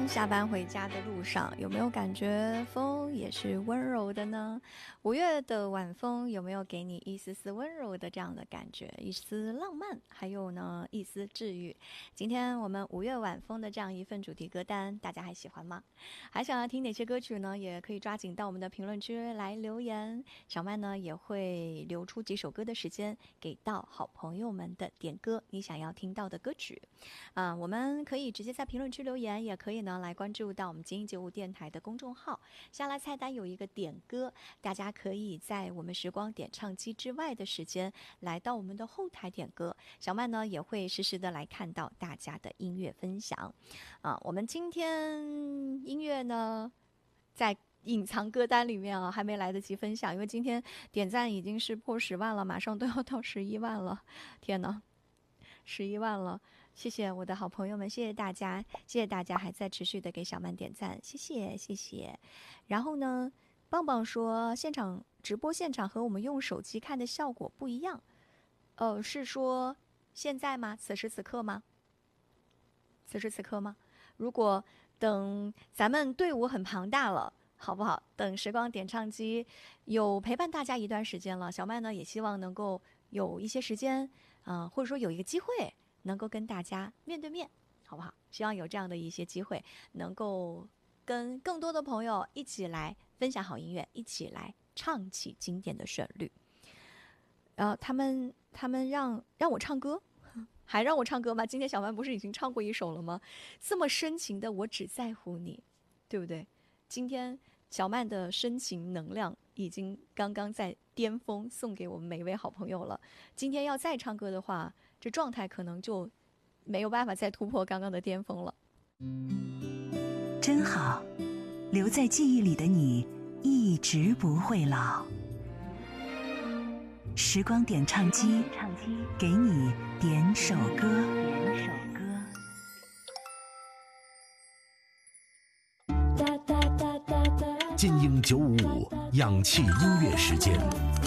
下班回家的路上，有没有感觉风也是温柔的呢？5月的晚风有没有给你一丝丝温柔的这样的感觉，一丝浪漫，还有呢一丝治愈？今天我们5月晚风的这样一份主题歌单，大家还喜欢吗？还想要听哪些歌曲呢？也可以抓紧到我们的评论区来留言，小曼呢也会留出几首歌的时间给到好朋友们的点歌你想要听到的歌曲。我们可以直接在评论区留言，也可以呢来关注到我们精英街舞电台的公众号，下拉菜单有一个点歌，大家可以在我们时光点唱机之外的时间来到我们的后台点歌，小曼呢也会实时的来看到大家的音乐分享。我们今天音乐呢在隐藏歌单里面还没来得及分享，因为今天点赞已经是破10万了，马上都要到11万了，天哪，11万了！谢谢我的好朋友们，谢谢大家，谢谢大家还在持续的给小曼点赞，谢谢谢谢。然后呢，棒棒说直播现场和我们用手机看的效果不一样，是说现在吗？此时此刻吗？此时此刻吗？如果等咱们队伍很庞大了，好不好？等时光点唱机有陪伴大家一段时间了，小曼呢也希望能够有一些时间，或者说有一个机会，能够跟大家面对面，好不好？希望有这样的一些机会，能够跟更多的朋友一起来分享好音乐，一起来唱起经典的旋律。他们让我唱歌，还让我唱歌吗？今天小曼不是已经唱过一首了吗？这么深情的我只在乎你，对不对？今天小曼的深情能量已经刚刚在巅峰送给我们每一位好朋友了，今天要再唱歌的话，这状态可能就没有办法再突破刚刚的巅峰了。 真好，留在记忆里的你一直不会老。时光点唱机，给你点首歌。 金鹰955氧气音乐时间，